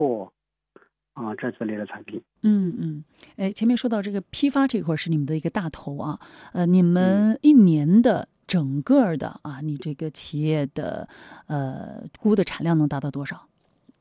货这之类的产品。 前面说到这个批发这块是你们的一个大头啊，你们一年的整个的你这个企业的菇的产量能达到多少？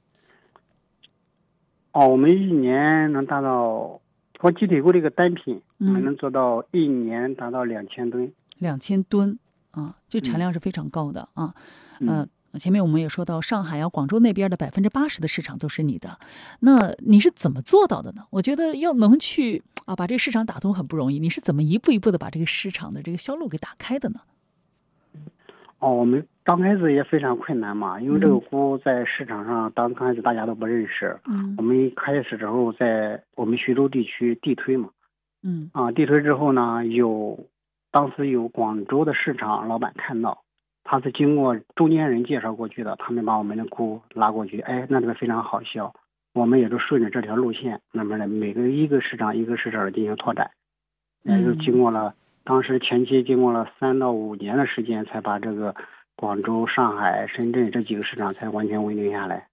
我们一年能达到，光鸡腿菇这个单品，我们能做到一年达到2000吨。 2000吨这产量是非常高的前面我们也说到，上海广州那边的80%的市场都是你的，那你是怎么做到的呢？我觉得要能去把这个市场打通很不容易，你是怎么一步一步的把这个市场的这个销路给打开的呢？ 我们刚开始也非常困难嘛，因为这个菇在市场上刚开始大家都不认识。我们一开始之后在我们徐州地区地推嘛，地推之后呢，当时有广州的市场老板看到，他是经过中间人介绍过去的，他们把我们的菇拉过去，那边非常好销，我们也就顺着这条路线，慢慢的每个一个市场一个市场进行拓展，也就经过了。当时前期经过了3到5年的时间，才把这个广州、上海、深圳这几个市场才完全稳定下来。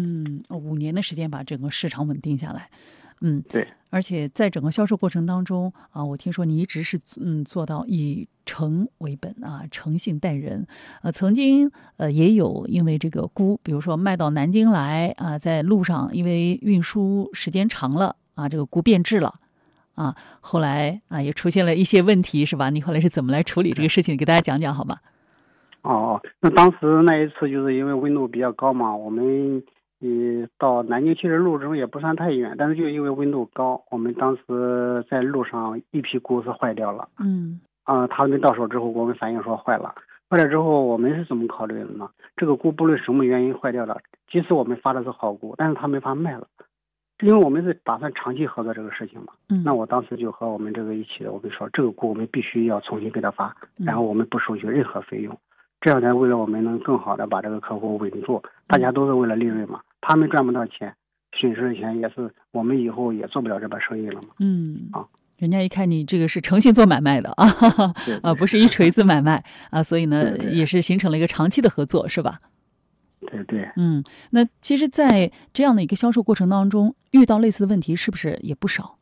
5年的时间把整个市场稳定下来。 对。 而且在整个销售过程当中我听说你一直是做到以诚为本诚信待人。曾经也有因为这个菇，比如说卖到南京来在路上因为运输时间长了这个菇变质了。后来也出现了一些问题，是吧？你后来是怎么来处理这个事情？给大家讲讲好吗？ 那当时那一次就是因为温度比较高嘛，我们到南京其实路程也不算太远，但是就因为温度高，我们当时在路上一批菇是坏掉了。他们到手之后给我们反映说坏了之后，我们是怎么考虑的呢？这个菇不论什么原因坏掉了，即使我们发的是好菇，但是他没法卖了。因为我们是打算长期合作这个事情嘛，那我当时就和我们这个一起的，我们说这个菇我们必须要重新给他发，然后我们不收取任何费用，这样才为了我们能更好的把这个客户稳住。大家都是为了利润嘛，他们赚不到钱，损失的钱也是我们以后也做不了这把生意了嘛。 人家一看你这个是诚信做买卖的不是一锤子买卖所以呢也是形成了一个长期的合作，是吧？ 对。 那其实在这样的一个销售过程当中遇到类似的问题是不是也不少？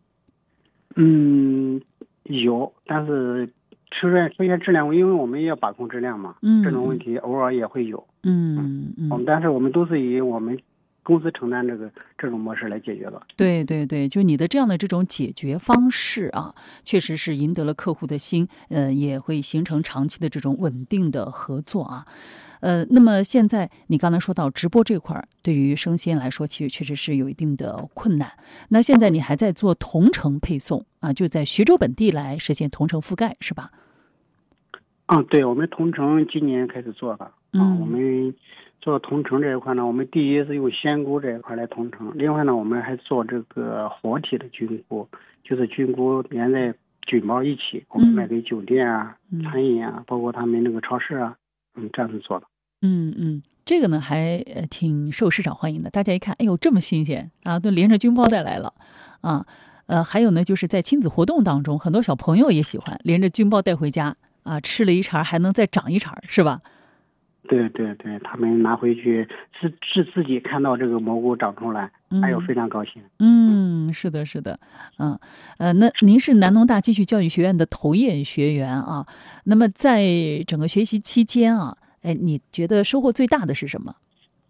有，但是出现质量，因为我们也要把控质量嘛，这种问题偶尔也会有。但是我们都是以我们公司承担这种模式来解决的。 对对对，就你的这样的这种解决方式确实是赢得了客户的心，也会形成长期的这种稳定的合作那么现在你刚才说到直播这块对于生鲜来说其实确实是有一定的困难，那现在你还在做同城配送就在徐州本地来实现同城覆盖，是吧？ 对，我们同城今年开始做了我们做同城这一块呢，我们第一是用鲜菇这一块来同城，另外呢我们还做这个活体的菌菇，就是菌菇连在菌包一起，我们卖给酒店餐饮包括他们那个超市这样子做的。 这个呢还挺受市场欢迎的，大家一看哎呦这么新鲜都连着菌包带来了还有呢就是在亲子活动当中，很多小朋友也喜欢连着菌包带回家吃了一茬还能再长一茬，是吧？ 对对对，他们拿回去是自己看到这个蘑菇长出来还有非常高兴。 是的是的那您是南农大继续教育学院的投研学员那么在整个学习期间你觉得收获最大的是什么？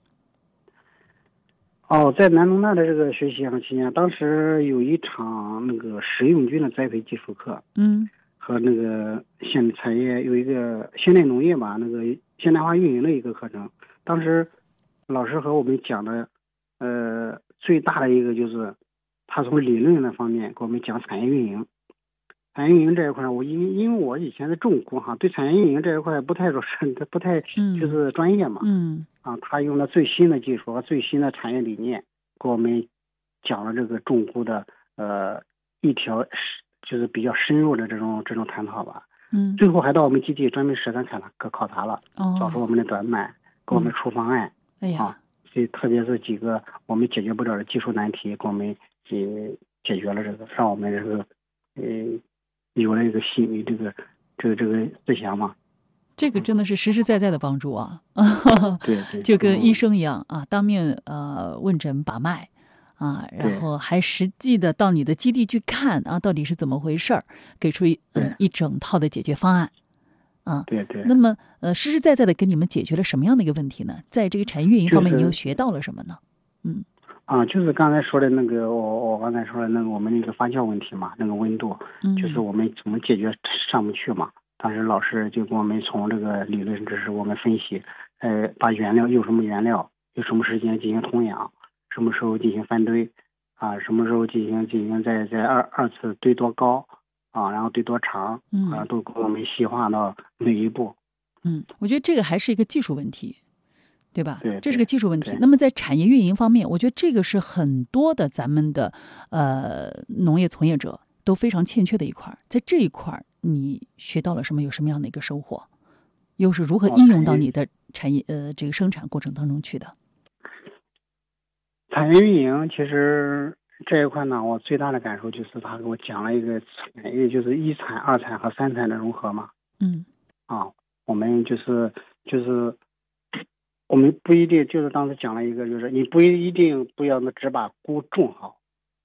在南农大的这个学习期间，当时有一场那个食用菌的栽培技术课和那个产业有一个现代农业吧，那个现代化运营的一个课程。当时老师和我们讲的最大的一个就是他从理论的方面给我们讲产业运营。产业运营这一块因为我以前是种菇对产业运营这一块不太就是专业嘛他用了最新的技术和最新的产业理念给我们讲了这个种菇的一条就是比较深入的这种探讨吧。最后还到我们基地专门实战考察了，找出我们的短板，给我们出方案。所以特别是几个我们解决不了的技术难题，给我们解决了让我们有了一个这个思想嘛。 这个真的是实实在在的帮助啊。 对对， 就跟医生一样啊，当面问诊把脉啊，然后还实际的到你的基地去看啊，到底是怎么回事儿，给出一整套的解决方案啊。 对对。 那么实实在在的给你们解决了什么样的一个问题呢？在这个产业运营方面，你又学到了什么呢？ 就是刚才说的那个，我刚才说的那个我们那个发酵问题嘛，那个温度，就是我们怎么解决上不去嘛。当时老师就给我们从这个理论知识我们分析，把原料用什么原料，有什么时间进行童养，什么时候进行翻堆，什么时候进行在二次堆多高，然后堆多长，都给我们细化到每一步。 我觉得这个还是一个技术问题。对吧？ 对， 这是个技术问题。那么在产业运营方面，我觉得这个是很多的咱们的农业从业者都非常欠缺的一块。在这一块，你学到了什么？有什么样的一个收获？又是如何应用到你的产业这个生产过程当中去的？ 产业运营其实这一块呢，我最大的感受就是他给我讲了一个产业，就是一产、二产和三产的融合嘛。我们就是我们不一定就是当时讲了一个，就是你不一定不要只把菇种好，